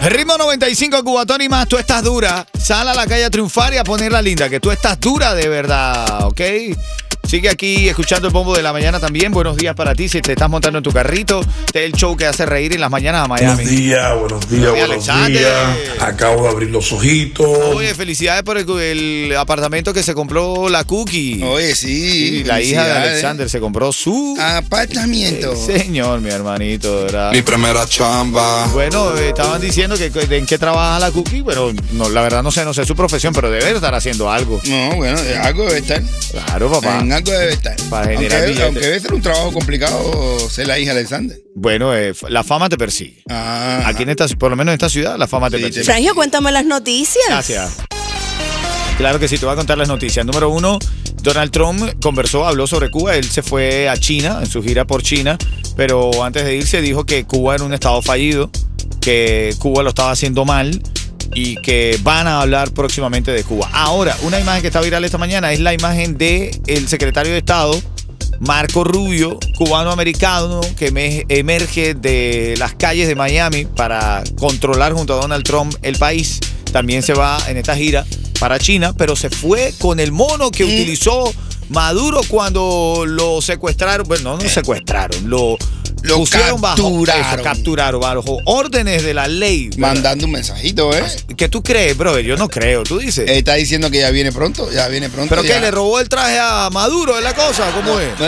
Ritmo 95, Cubatón y más. Tú estás dura. Sal a la calle a triunfar y a ponerla linda, que tú estás dura de verdad, ¿ok? Sigue aquí escuchando el bombo de la mañana también. Buenos días para ti si te estás montando en tu carrito. Este es el show que hace reír en las mañanas a Miami. Buenos días. Acabo de abrir los ojitos. Oye, felicidades por el apartamento que se compró la Cookie. Oye, sí. La hija de Alexander se compró su apartamento. Señor, mi hermanito, ¿verdad? Mi primera chamba. Bueno, estaban diciendo que en qué trabaja la Cookie, pero no, la verdad no sé su profesión, pero debe estar haciendo algo. No, bueno, algo debe estar. Claro, papá. En algo debe estar. Para generar aunque debe ser un trabajo complicado ser la hija de Alexander. Bueno, la fama te persigue. Aquí por lo menos en esta ciudad, la fama te persigue. Frangio, cuéntame las noticias. Gracias. Claro que sí, te voy a contar las noticias. Número 1, Donald Trump habló sobre Cuba. Él se fue a China, en su gira por China, pero antes de irse dijo que Cuba era un estado fallido, que Cuba lo estaba haciendo mal y que van a hablar próximamente de Cuba. Ahora, una imagen que está viral esta mañana es la imagen del secretario de Estado, Marco Rubio, cubano-americano, que emerge de las calles de Miami para controlar junto a Donald Trump el país. También se va en esta gira para China, pero se fue con el mono que utilizó Maduro cuando lo secuestraron. Bueno, no secuestraron, lo pusieron capturaron bajo órdenes de la ley, ¿verdad? Mandando un mensajito, ¿eh? ¿Qué tú crees, brother? Yo no creo, tú dices. Está diciendo que ya viene pronto. ¿Pero qué? ¿Le robó el traje a Maduro? ¿Es la cosa? ¿Cómo es?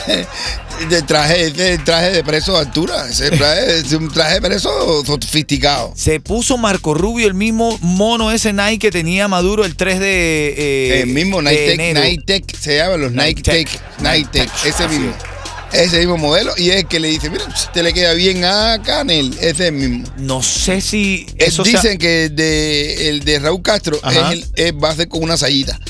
El traje de preso de altura. Es un traje de preso sofisticado. Se puso Marco Rubio el mismo mono ese Nike que tenía Maduro el 3 de el mismo Nike-Tech, se llama los Nike-Tech, ese mismo. Ese mismo modelo, y es el que le dice, mira, te le queda bien a Canel, ese es el mismo. No sé si eso dicen que el de Raúl Castro va a ser con una sayita.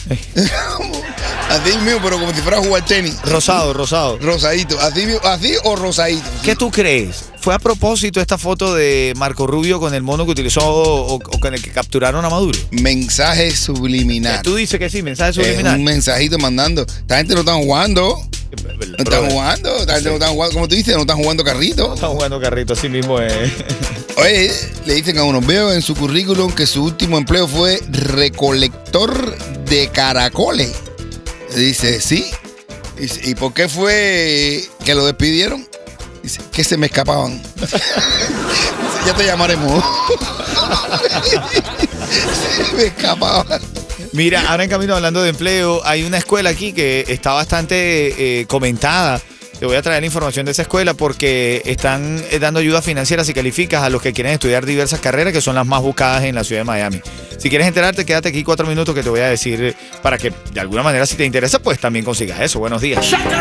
Así mismo, pero como si fuera a jugar tenis. Rosado. Rosadito, así o rosadito. ¿Qué tú crees? ¿Fue a propósito esta foto de Marco Rubio con el mono que utilizó o con el que capturaron a Maduro? Mensaje subliminal. ¿Tú dices que sí, mensaje subliminal? Un mensajito mandando. Esta gente no está jugando. No están jugando, como tú dices, no están jugando carrito. No están jugando carrito, así mismo es. Oye, le dicen a uno, veo en su currículum que su último empleo fue recolector de caracoles. Dice, sí. Dice, ¿y por qué fue que lo despidieron? Dice, que se me escapaban. Ya te llamaremos. Se me escapaban. Mira, ahora en camino hablando de empleo, hay una escuela aquí que está bastante comentada. Te voy a traer la información de esa escuela porque están dando ayuda financiera si calificas a los que quieren estudiar diversas carreras que son las más buscadas en la ciudad de Miami. Si quieres enterarte, quédate aquí 4 minutos que te voy a decir para que de alguna manera, si te interesa, pues también consigas eso. Buenos días.